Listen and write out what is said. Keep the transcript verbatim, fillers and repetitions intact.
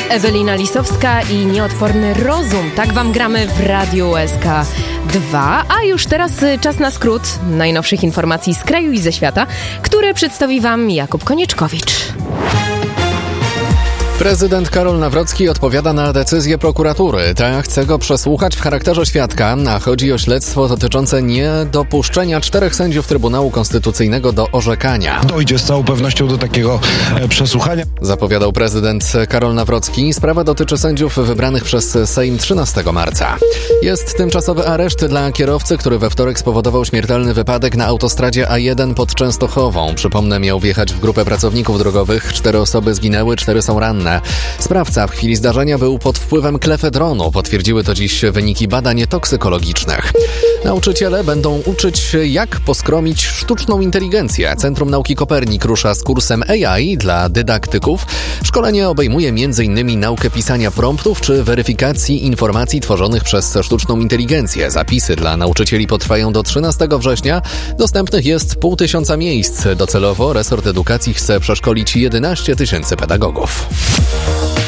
Ewelina Lisowska i Nieodporny Rozum. Tak wam gramy w Radiu U S K dwa. A już teraz czas na skrót najnowszych informacji z kraju i ze świata, które przedstawi wam Jakub Konieczkowicz. Prezydent Karol Nawrocki odpowiada na decyzję prokuratury. Ta chce go przesłuchać w charakterze świadka, a chodzi o śledztwo dotyczące niedopuszczenia czterech sędziów Trybunału Konstytucyjnego do orzekania. Dojdzie z całą pewnością do takiego e, przesłuchania. Zapowiadał prezydent Karol Nawrocki. Sprawa dotyczy sędziów wybranych przez Sejm trzynastego marca. Jest tymczasowy areszt dla kierowcy, który we wtorek spowodował śmiertelny wypadek na autostradzie A jeden pod Częstochową. Przypomnę, miał wjechać w grupę pracowników drogowych. Cztery osoby zginęły, cztery są ranne. Sprawca w chwili zdarzenia był pod wpływem klefedronu. Potwierdziły to dziś wyniki badań toksykologicznych. Nauczyciele będą uczyć, jak poskromić sztuczną inteligencję. Centrum Nauki Kopernik rusza z kursem A I dla dydaktyków. Szkolenie obejmuje między innymi naukę pisania promptów czy weryfikacji informacji tworzonych przez sztuczną inteligencję. Zapisy dla nauczycieli potrwają do trzynastego września. Dostępnych jest pół tysiąca miejsc. Docelowo resort edukacji chce przeszkolić jedenaście tysięcy pedagogów.